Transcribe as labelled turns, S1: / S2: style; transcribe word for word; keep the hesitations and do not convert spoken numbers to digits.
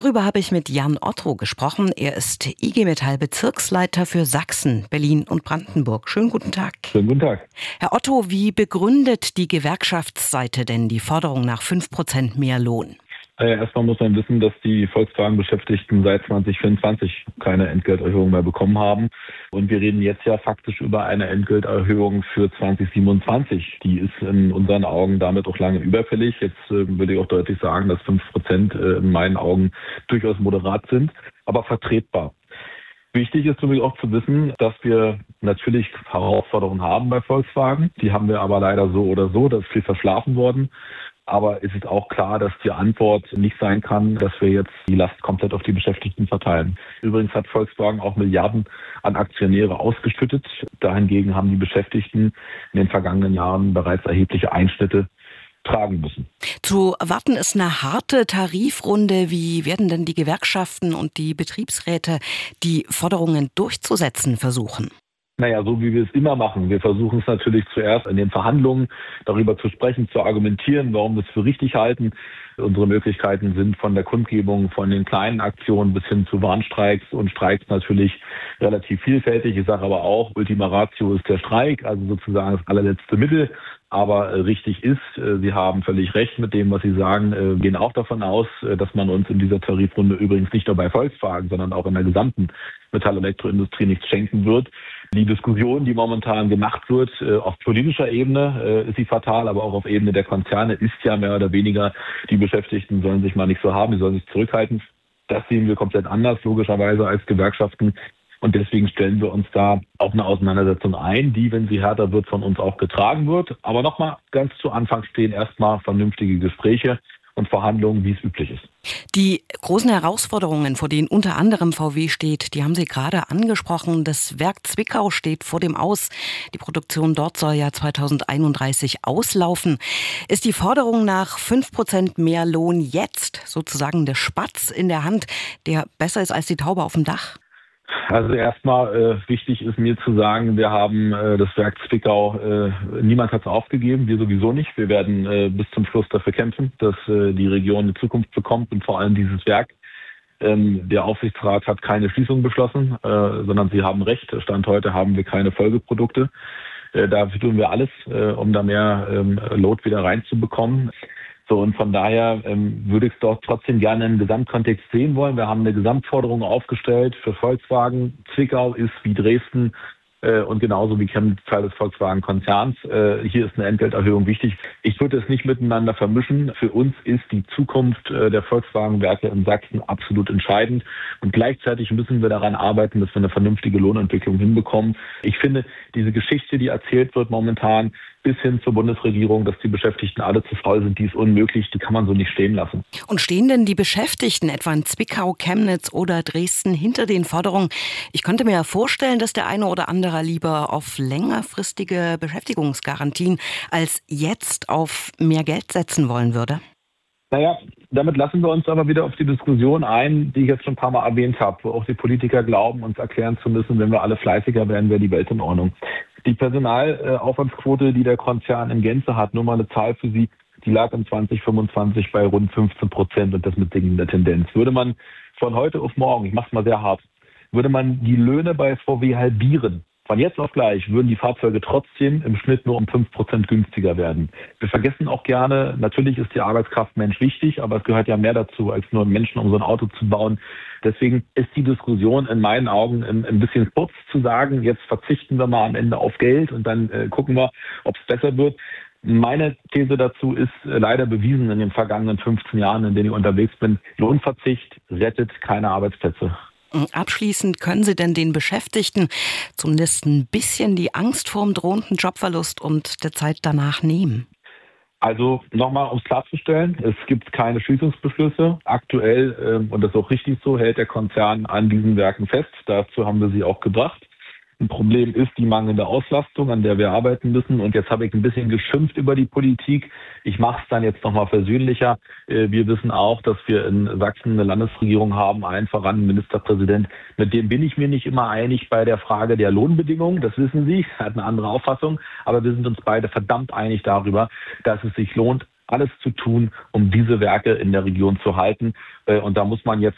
S1: Darüber habe ich mit Jan Otto gesprochen. Er ist I G Metall Bezirksleiter für Sachsen, Berlin und Brandenburg. Schönen guten Tag.
S2: Schönen guten Tag.
S1: Herr Otto, wie begründet die Gewerkschaftsseite denn die Forderung nach fünf Prozent mehr Lohn?
S2: Erstmal muss man wissen, dass die Volkswagen-Beschäftigten seit zwanzig vierundzwanzig keine Entgelterhöhung mehr bekommen haben. Und wir reden jetzt ja faktisch über eine Entgelterhöhung für zwanzig siebenundzwanzig. Die ist in unseren Augen damit auch lange überfällig. Jetzt äh, würde ich auch deutlich sagen, dass fünf Prozent äh, in meinen Augen durchaus moderat sind, aber vertretbar. Wichtig ist für mich auch zu wissen, dass wir natürlich Herausforderungen haben bei Volkswagen. Die haben wir aber leider so oder so. Da ist viel verschlafen worden. Aber es ist auch klar, dass die Antwort nicht sein kann, dass wir jetzt die Last komplett auf die Beschäftigten verteilen. Übrigens hat Volkswagen auch Milliarden an Aktionäre ausgeschüttet. Dahingegen haben die Beschäftigten in den vergangenen Jahren bereits erhebliche Einschnitte tragen müssen.
S1: Zu erwarten ist eine harte Tarifrunde. Wie werden denn die Gewerkschaften und die Betriebsräte die Forderungen durchzusetzen versuchen?
S2: Naja, so wie wir es immer machen. Wir versuchen es natürlich zuerst in den Verhandlungen darüber zu sprechen, zu argumentieren, warum wir es für richtig halten. Unsere Möglichkeiten sind von der Kundgebung, von den kleinen Aktionen bis hin zu Warnstreiks und Streiks natürlich relativ vielfältig. Ich sage aber auch, Ultima Ratio ist der Streik, also sozusagen das allerletzte Mittel. Aber richtig ist, Sie haben völlig recht mit dem, was Sie sagen, wir gehen auch davon aus, dass man uns in dieser Tarifrunde übrigens nicht nur bei Volkswagen, sondern auch in der gesamten Metall-Elektroindustrie nichts schenken wird. Die Diskussion, die momentan gemacht wird, auf politischer Ebene ist sie fatal, aber auch auf Ebene der Konzerne ist ja mehr oder weniger, die Beschäftigten sollen sich mal nicht so haben, die sollen sich zurückhalten. Das sehen wir komplett anders, logischerweise, als Gewerkschaften. Und deswegen stellen wir uns da auf eine Auseinandersetzung ein, die, wenn sie härter wird, von uns auch getragen wird. Aber nochmal, ganz zu Anfang stehen erstmal vernünftige Gespräche und Verhandlungen, wie es üblich ist.
S1: Die großen Herausforderungen, vor denen unter anderem V W steht, die haben Sie gerade angesprochen. Das Werk Zwickau steht vor dem Aus. Die Produktion dort soll ja zweitausendeinunddreißig auslaufen. Ist die Forderung nach fünf Prozent mehr Lohn jetzt sozusagen der Spatz in der Hand, der besser ist als die Taube auf dem Dach?
S2: Also erstmal äh, wichtig ist mir zu sagen, wir haben äh, das Werk Zwickau, äh, niemand hat es aufgegeben, wir sowieso nicht. Wir werden äh, bis zum Schluss dafür kämpfen, dass äh, die Region eine Zukunft bekommt und vor allem dieses Werk. Ähm, der Aufsichtsrat hat keine Schließung beschlossen, äh, sondern Sie haben recht, Stand heute haben wir keine Folgeprodukte. Äh, dafür tun wir alles, äh, um da mehr ähm, Load wieder reinzubekommen. So, und von daher ähm, würde ich es doch trotzdem gerne im Gesamtkontext sehen wollen. Wir haben eine Gesamtforderung aufgestellt für Volkswagen. Zwickau ist wie Dresden äh, und genauso wie Chemnitz Teil des Volkswagen-Konzerns. Äh, hier ist eine Entgelterhöhung wichtig. Ich würde es nicht miteinander vermischen. Für uns ist die Zukunft äh, der Volkswagen-Werke in Sachsen absolut entscheidend. Und gleichzeitig müssen wir daran arbeiten, dass wir eine vernünftige Lohnentwicklung hinbekommen. Ich finde, diese Geschichte, die erzählt wird momentan, bis hin zur Bundesregierung, dass die Beschäftigten alle zu faul sind, die ist unmöglich, die kann man so nicht stehen lassen.
S1: Und stehen denn die Beschäftigten etwa in Zwickau, Chemnitz oder Dresden hinter den Forderungen? Ich könnte mir ja vorstellen, dass der eine oder andere lieber auf längerfristige Beschäftigungsgarantien als jetzt auf mehr Geld setzen wollen würde.
S2: Naja, damit lassen wir uns aber wieder auf die Diskussion ein, die ich jetzt schon ein paar Mal erwähnt habe, wo auch die Politiker glauben, uns erklären zu müssen, wenn wir alle fleißiger werden, wäre die Welt in Ordnung. Die Personalaufwandsquote, die der Konzern in Gänze hat, nur mal eine Zahl für Sie, die lag in zwanzig fünfundzwanzig bei rund fünfzehn Prozent und das mit sinkender Tendenz. Würde man von heute auf morgen, ich mache es mal sehr hart, würde man die Löhne bei V W halbieren, von jetzt auf gleich würden die Fahrzeuge trotzdem im Schnitt nur um fünf Prozent günstiger werden. Wir vergessen auch gerne, natürlich ist die Arbeitskraft Mensch wichtig, aber es gehört ja mehr dazu, als nur Menschen, um so ein Auto zu bauen. Deswegen ist die Diskussion in meinen Augen ein, ein bisschen kurz zu sagen, jetzt verzichten wir mal am Ende auf Geld und dann äh, gucken wir, ob es besser wird. Meine These dazu ist äh, leider bewiesen in den vergangenen fünfzehn Jahren, in denen ich unterwegs bin, Lohnverzicht rettet keine Arbeitsplätze.
S1: Abschließend, können Sie denn den Beschäftigten zumindest ein bisschen die Angst vor dem drohenden Jobverlust und der Zeit danach nehmen?
S2: Also nochmal, um es klarzustellen, es gibt keine Schließungsbeschlüsse. Aktuell, ähm, und das ist auch richtig so, hält der Konzern an diesen Werken fest. Dazu haben wir sie auch gebracht. Ein Problem ist die mangelnde Auslastung, an der wir arbeiten müssen. Und jetzt habe ich ein bisschen geschimpft über die Politik. Ich mache es dann jetzt nochmal versöhnlicher. Wir wissen auch, dass wir in Sachsen eine Landesregierung haben, allen voran einen Ministerpräsident. Mit dem bin ich mir nicht immer einig bei der Frage der Lohnbedingungen. Das wissen Sie, er hat eine andere Auffassung. Aber wir sind uns beide verdammt einig darüber, dass es sich lohnt, alles zu tun, um diese Werke in der Region zu halten. Und da muss man jetzt